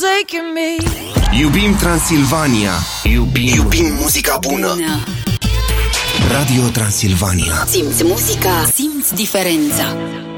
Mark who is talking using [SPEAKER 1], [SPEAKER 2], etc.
[SPEAKER 1] forsaken me.
[SPEAKER 2] Iubim Transilvania. Iubim muzica bună. Radio Transilvania.
[SPEAKER 3] Simți muzica, simți diferența.